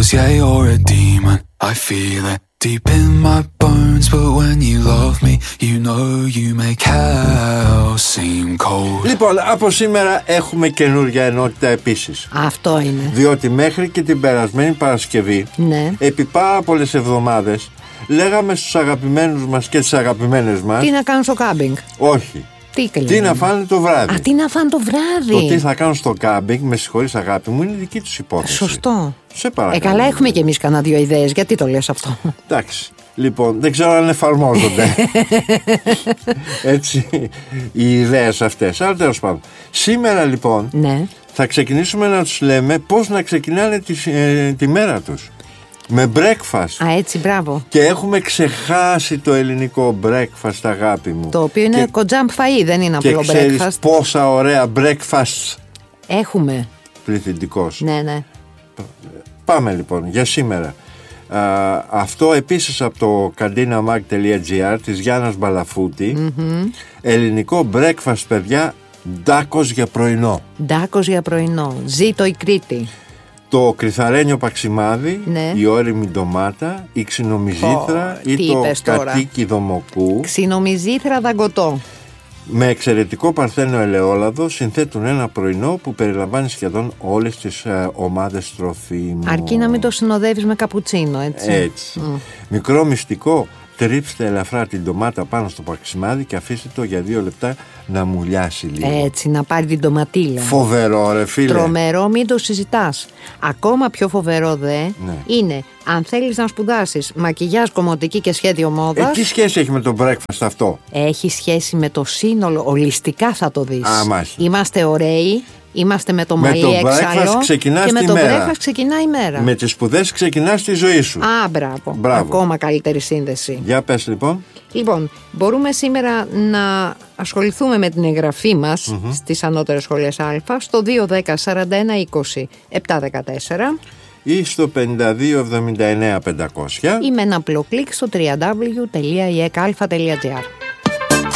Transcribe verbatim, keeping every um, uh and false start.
'cause yeah, you're a demon. I feel it deep in my bones, but when you love me, you know you make hell seem cold. Λοιπόν, από σήμερα έχουμε καινούργια ενότητα επίσης. Αυτό είναι. Διότι μέχρι και την περασμένη Παρασκευή, ναι, επί πάρα πολλές εβδομάδες, λέγαμε στους αγαπημένους μας και τις αγαπημένες μας. Τι να κάνουν στο κάμπινγκ. Όχι. Τι, τι να φάνε το βράδυ. Α, τι να φάνε το βράδυ. Το τι θα κάνουν στο κάμπινγκ, με συγχωρείς αγάπη μου, είναι δική τους υπόθεση. Σωστό. Σε παρακαλώ. Ε, καλά, έχουμε κι εμείς κανένα δύο ιδέες. Γιατί το λες αυτό. Εντάξει. Λοιπόν, δεν ξέρω αν εφαρμόζονται έτσι οι ιδέες αυτές. Αλλά τέλος πάντων. Σήμερα λοιπόν, ναι, θα ξεκινήσουμε να τους λέμε πώς να ξεκινάνε τη, ε, τη μέρα τους. Με breakfast. Α, έτσι, μπράβο. Και έχουμε ξεχάσει το ελληνικό breakfast, αγάπη μου. Το οποίο είναι και... κοντζάμπ φαΐ, δεν είναι απλό breakfast. Και ξέρεις πόσα ωραία breakfast έχουμε. Πληθυντικός. Ναι, ναι. Πάμε λοιπόν για σήμερα. Α, αυτό επίσης από το καντίναμag τελεία τζι άρ της Γιάννας Μπαλαφούτη. Mm-hmm. Ελληνικό breakfast, παιδιά, ντάκος για πρωινό. Ντάκος για πρωινό. Ζήτω η Κρήτη. Το κρυθαρένιο παξιμάδι, ναι, η όριμη ντομάτα, η ξινομυζήθρα oh, ή το κατοίκι δομοκού. Ξινομυζήθρα δαγκωτό. Με εξαιρετικό παρθένο ελαιόλαδο συνθέτουν ένα πρωινό που περιλαμβάνει σχεδόν όλες τις ε, ομάδες τροφίμων. Αρκεί να μην το συνοδεύεις με καπουτσίνο, έτσι. Έτσι. Mm. Μικρό μυστικό, τρίψτε ελαφρά την ντομάτα πάνω στο παξιμάδι και αφήστε το για δύο λεπτά να μουλιάσει λίγο. Έτσι, να πάρει την ντοματίλα. Φοβερό, ρε φίλε. Τρομερό, μην το συζητάς. Ακόμα πιο φοβερό δε, ναι, είναι αν θέλεις να σπουδάσεις μακιγιάζ, κομμωτική και σχέδιο μόδας. Ε, τι σχέση έχει με το breakfast αυτό? Έχει σχέση με το σύνολο, ολιστικά θα το δεις. Α, μάλιστα. Είμαστε ωραίοι. Είμαστε με το μαλλί έξαλλο και με το breakfast ξεκινάει η μέρα. Με τις σπουδές ξεκινάς τη ζωή σου. Α, μπράβο. μπράβο. Ακόμα καλύτερη σύνδεση. Για πες λοιπόν. Λοιπόν, μπορούμε σήμερα να ασχοληθούμε με την εγγραφή μας mm-hmm. στις ανώτερες σχολές Α στο δύο δέκα σαράντα ένα είκοσι επτά δεκατέσσερα ή στο πενήντα δύο εβδομήντα εννέα πεντακόσια ή με ένα απλό κλικ στο double-u double-u double-u τελεία ι εκ αλφα τελεία τζι άρ.